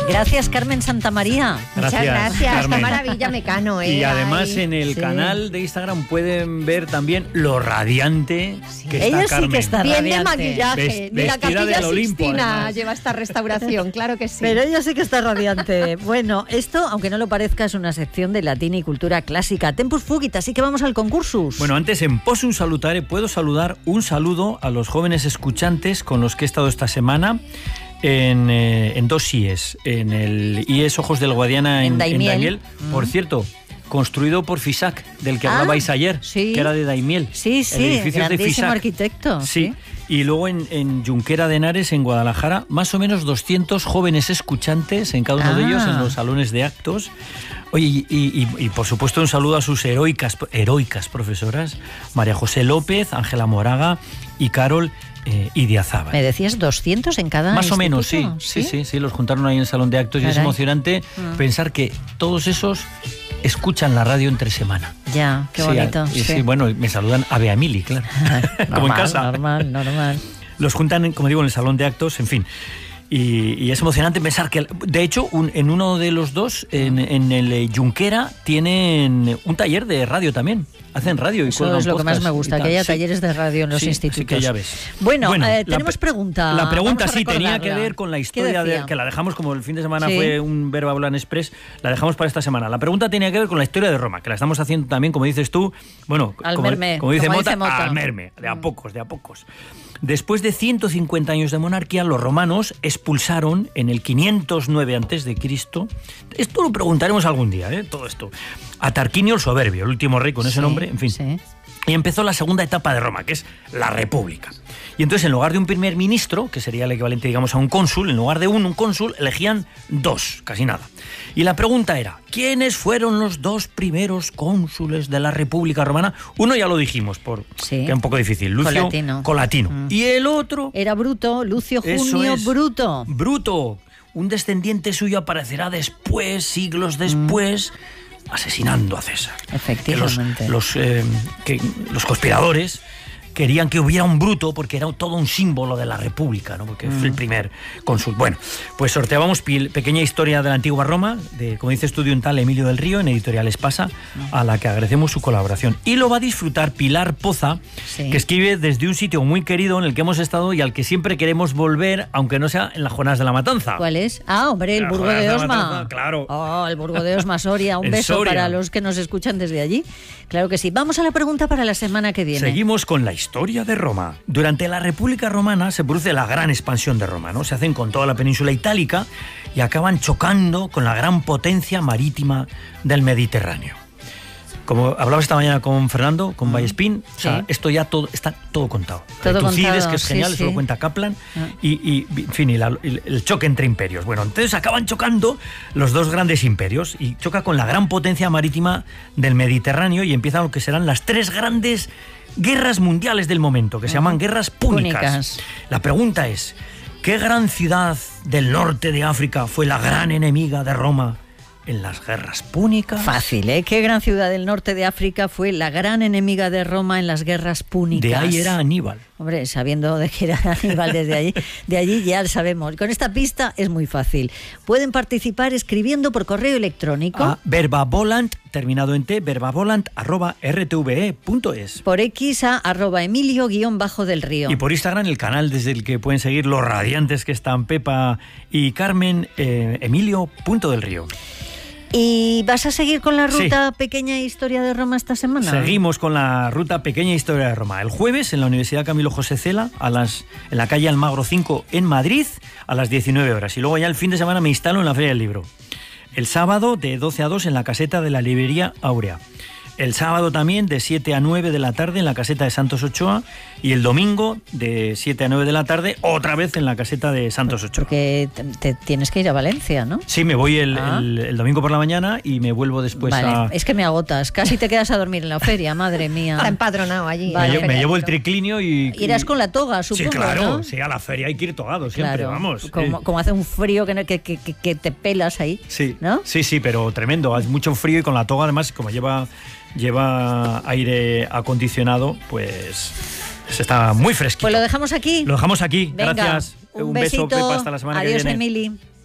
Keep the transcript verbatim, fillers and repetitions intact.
Gracias, Carmen Santamaría. Gracias, Muchas gracias. Carmen. Qué maravilla, Mecano. ¿eh? Y además Ay, en el sí. canal de Instagram pueden ver también lo radiante que está Ella sí Carmen. que está bien radiante. de maquillaje. Ves- Ni la vestida Capilla del Olimpo, Sixtina además. lleva esta restauración, claro que sí. Pero ella sí que está radiante. Bueno, esto, aunque no lo parezca, es una sección de latín y cultura clásica. Tempus fugit, así que vamos al concursus. Bueno, antes en Possum Salutare puedo saludar un saludo a los jóvenes escuchantes con los que he estado esta semana en, eh, en dos I E S. En el I E S Ojos del Guadiana en, En Daimiel. en Daimiel. Mm. Por cierto, construido por Fisac, del que Ah, hablabais ayer, sí. que era de Daimiel. Sí, El sí, edificio es de grandísimo Fisac. arquitecto. Sí. Y luego en, en Junquera de Henares, en Guadalajara, más o menos doscientos jóvenes escuchantes en cada uno de Ah. ellos, en los salones de actos. Oye, y, y- y, y, por supuesto un saludo a sus heroicas, heroicas profesoras, María José López, Ángela Moraga y Carol eh, Idiazábal. ¿Me decías doscientos en cada Más o menos, sí, instituto? sí, sí, sí, los juntaron ahí en el salón de actos y es Caray. emocionante Ah. pensar que todos esos escuchan la radio entre semana. Ya, qué Sí, bonito. y sí, bueno, me saludan a Bea Mili, claro. Como en Normal, casa. Normal, normal. Los juntan, como digo, en el salón de actos, en fin. Y, y es emocionante pensar que, de hecho, un- en uno de los dos, en, en el eh, Junquera, tienen un taller de radio también. Hacen radio y Eso cuelgan es lo que más podcast me y gusta, tal. que haya Sí. talleres de radio en los Sí, institutos. así que ya ves. Bueno, eh, la tenemos pre- pregunta. La pregunta Vamos a sí tenía que recordarla. ver con la ¿Qué historia de, decía? que la dejamos, como el fin de semana Sí. fue un Verba Hablan Express, la dejamos para esta semana. La pregunta tenía que ver con la historia de Roma, que la estamos haciendo también, como dices tú, bueno, Al como, merme, como dice como Mota, dice Mota. al merme, de a Mm. pocos, de a pocos. Después de ciento cincuenta años de monarquía, los romanos expulsaron en el quinientos nueve antes de Cristo. Esto lo preguntaremos algún día, ¿eh? Todo esto. A Tarquinio el Soberbio, el último rey con ese Sí, nombre, en fin. sí. Y empezó la segunda etapa de Roma, que es la República. Y entonces, en lugar de un primer ministro, que sería el equivalente, digamos, a un cónsul, en lugar de uno, un cónsul, elegían dos, casi nada. Y la pregunta era, ¿quiénes fueron los dos primeros cónsules de la República Romana? Uno ya lo dijimos, por Sí. que es un poco difícil, Lucio Colatino. Colatino. Mm. Y el otro, Era Bruto, Lucio Eso Junio es. Bruto. Bruto. Un descendiente suyo aparecerá después, siglos después, asesinando a César. Que los, Efectivamente. los, eh, que los conspiradores querían que hubiera un Bruto porque era todo un símbolo de la República, ¿no? Porque fue el primer cónsul. Bueno, pues sorteábamos pi- pequeña historia de la antigua Roma, de, como dice, de un tal Emilio del Río, en Editorial Espasa, a la que agradecemos su colaboración. Y lo va a disfrutar Pilar Poza, Sí. que escribe desde un sitio muy querido en el que hemos estado y al que siempre queremos volver, aunque no sea en las Jornadas de la Matanza. ¿Cuál es? Ah, hombre, el La Burgo Jornada de de la Osma. Matanza, claro. Oh, el Burgo de Osma, Soria. Un En beso Soria. para los que nos escuchan desde allí. Claro que sí. Vamos a la pregunta para la semana que viene. Seguimos con la historia de Roma. Durante la República Romana se produce la gran expansión de Roma, ¿no? Se hacen con toda la península itálica y acaban chocando con la gran potencia marítima del Mediterráneo. Como hablaba esta mañana con Fernando, con Vallespín, o sea, Sí. esto ya todo está todo contado. Todo Hay Tucídides, contado, que es sí, genial, sí. eso lo cuenta Kaplan, Ah. y, y, en fin, y la- y el choque entre imperios. Bueno, entonces acaban chocando los dos grandes imperios y choca con la gran potencia marítima del Mediterráneo y empiezan lo que serán las tres grandes guerras mundiales del momento, que se llaman guerras púnicas. Púnicas. La pregunta es, ¿qué gran ciudad del norte de África fue la gran enemiga de Roma en las guerras púnicas? Fácil, ¿eh? ¿Qué gran ciudad del norte de África fue la gran enemiga de Roma en las guerras púnicas? De ahí era Aníbal. Hombre, sabiendo de que era Aníbal desde allí, de allí ya lo sabemos. Con esta pista es muy fácil. Pueden participar escribiendo por correo electrónico, A verbavolant, terminado en T, verbavolant, arroba rtve punto es. por X a arroba Emilio guión bajo del Río. Y por Instagram, el canal desde el que pueden seguir los radiantes que están Pepa y Carmen, eh, Emilio punto del Río. ¿Y vas a seguir con la Sí. ruta Pequeña Historia de Roma esta semana? Seguimos con la ruta Pequeña Historia de Roma. El jueves en la Universidad Camilo José Cela, a las, en la calle Almagro cinco en Madrid, a las diecinueve horas. Y luego ya el fin de semana me instalo en la Feria del Libro. El sábado de doce a dos en la caseta de la librería Áurea. El sábado también de siete a nueve de la tarde en la caseta de Santos Ochoa. Y el domingo de siete a nueve de la tarde otra vez en la caseta de Santos Ochoa. Porque te, te tienes que ir a Valencia, ¿no? Sí, me voy el, Ah. el- el domingo por la mañana y me vuelvo después vale, a... es que me agotas. Casi te quedas a dormir en la feria, madre mía. Está empadronado allí. Vale. Me, en la lle- me Feria llevo del el Libro. triclinio y... Irás y- con la toga, supongo, Sí, claro, ¿no? sí, a la feria hay que ir togado siempre, Claro, vamos. como, sí. como hace un frío que, no- que, que, que- que te pelas ahí, Sí, ¿no? sí, sí, pero tremendo. Hace mucho frío y con la toga, además, como lleva, lleva aire acondicionado, pues se está muy fresquito. Pues lo dejamos aquí. Lo dejamos aquí. Venga, Gracias. un, beso, besito. Pepa, hasta la semana Adiós, que viene. Emily.